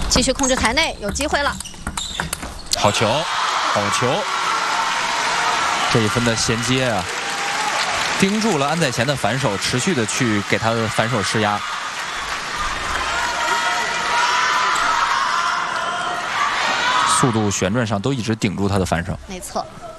继续控制台内，有机会了。 好球，好球！这一分的衔接啊，盯住了安在贤的反手，持续的去给他的反手施压。速度、旋转上都一直顶住他的反手。 没错。